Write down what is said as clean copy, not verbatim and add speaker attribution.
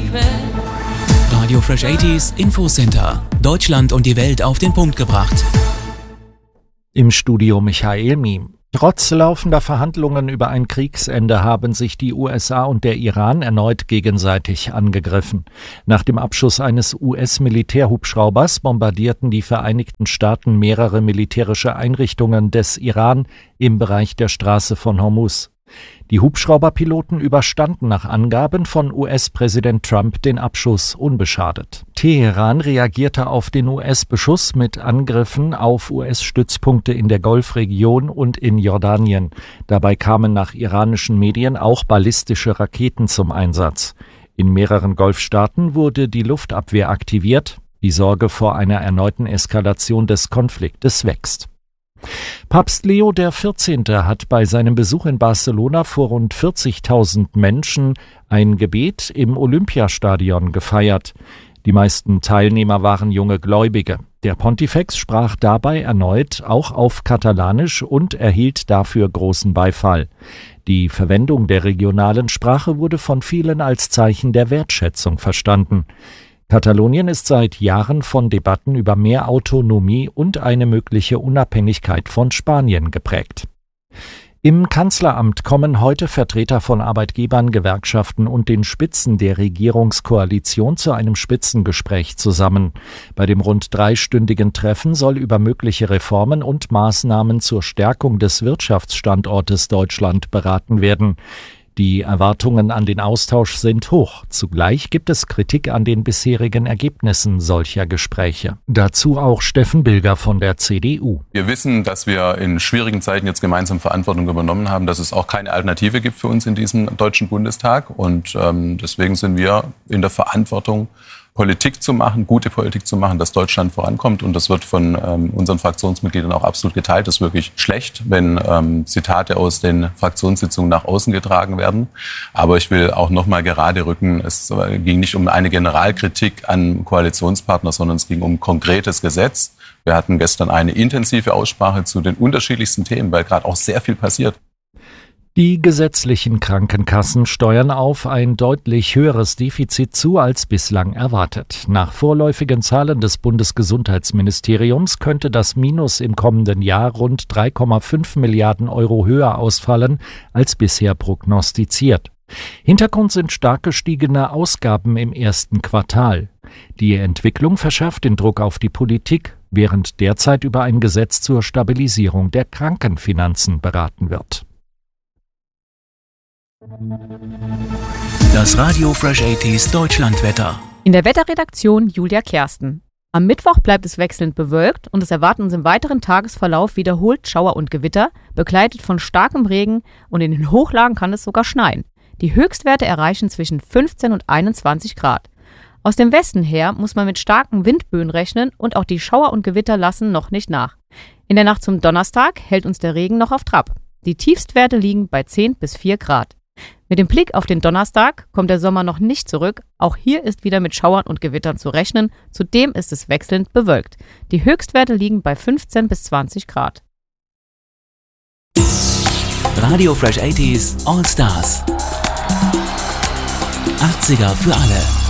Speaker 1: Radio Fresh 80s Infocenter. Deutschland und die Welt auf den Punkt gebracht.
Speaker 2: Im Studio Michael Miem. Trotz laufender Verhandlungen über ein Kriegsende haben sich die USA und der Iran erneut gegenseitig angegriffen. Nach dem Abschuss eines US-Militärhubschraubers bombardierten die Vereinigten Staaten mehrere militärische Einrichtungen des Iran im Bereich der Straße von Hormuz. Die Hubschrauberpiloten überstanden nach Angaben von US-Präsident Trump den Abschuss unbeschadet. Teheran reagierte auf den US-Beschuss mit Angriffen auf US-Stützpunkte in der Golfregion und in Jordanien. Dabei kamen nach iranischen Medien auch ballistische Raketen zum Einsatz. In mehreren Golfstaaten wurde die Luftabwehr aktiviert. Die Sorge vor einer erneuten Eskalation des Konfliktes wächst. Papst Leo XIV. Hat bei seinem Besuch in Barcelona vor rund 40.000 Menschen ein Gebet im Olympiastadion gefeiert. Die meisten Teilnehmer waren junge Gläubige. Der Pontifex sprach dabei erneut auch auf Katalanisch und erhielt dafür großen Beifall. Die Verwendung der regionalen Sprache wurde von vielen als Zeichen der Wertschätzung verstanden. Katalonien ist seit Jahren von Debatten über mehr Autonomie und eine mögliche Unabhängigkeit von Spanien geprägt. Im Kanzleramt kommen heute Vertreter von Arbeitgebern, Gewerkschaften und den Spitzen der Regierungskoalition zu einem Spitzengespräch zusammen. Bei dem rund 3-stündigen Treffen soll über mögliche Reformen und Maßnahmen zur Stärkung des Wirtschaftsstandortes Deutschland beraten werden. Die Erwartungen an den Austausch sind hoch. Zugleich gibt es Kritik an den bisherigen Ergebnissen solcher Gespräche. Dazu auch Steffen Bilger von der CDU.
Speaker 3: Wir wissen, dass wir in schwierigen Zeiten jetzt gemeinsam Verantwortung übernommen haben, dass es auch keine Alternative gibt für uns in diesem Deutschen Bundestag. Und deswegen sind wir in der Verantwortung, Politik zu machen, gute Politik zu machen, dass Deutschland vorankommt. Und das wird von unseren Fraktionsmitgliedern auch absolut geteilt. Das ist wirklich schlecht, wenn Zitate aus den Fraktionssitzungen nach außen getragen werden. Aber ich will auch noch mal gerade rücken. Es ging nicht um eine Generalkritik an Koalitionspartner, sondern es ging um konkretes Gesetz. Wir hatten gestern eine intensive Aussprache zu den unterschiedlichsten Themen, weil gerade auch sehr viel passiert.
Speaker 2: Die gesetzlichen Krankenkassen steuern auf ein deutlich höheres Defizit zu als bislang erwartet. Nach vorläufigen Zahlen des Bundesgesundheitsministeriums könnte das Minus im kommenden Jahr rund 3,5 Milliarden Euro höher ausfallen als bisher prognostiziert. Hintergrund sind stark gestiegene Ausgaben im ersten Quartal. Die Entwicklung verschärft den Druck auf die Politik, während derzeit über ein Gesetz zur Stabilisierung der Krankenfinanzen beraten wird.
Speaker 1: Das Radio Fresh 80s Deutschlandwetter.
Speaker 4: In der Wetterredaktion Julia Kersten. Am Mittwoch bleibt es wechselnd bewölkt und es erwarten uns im weiteren Tagesverlauf wiederholt Schauer und Gewitter, begleitet von starkem Regen, und in den Hochlagen kann es sogar schneien. Die Höchstwerte erreichen zwischen 15 und 21 Grad. Aus dem Westen her muss man mit starken Windböen rechnen und auch die Schauer und Gewitter lassen noch nicht nach. In der Nacht zum Donnerstag hält uns der Regen noch auf Trab. Die Tiefstwerte liegen bei 10 bis 4 Grad. Mit dem Blick auf den Donnerstag kommt der Sommer noch nicht zurück. Auch hier ist wieder mit Schauern und Gewittern zu rechnen. Zudem ist es wechselnd bewölkt. Die Höchstwerte liegen bei 15 bis 20 Grad.
Speaker 1: Radio Fresh 80s All Stars. 80er für alle.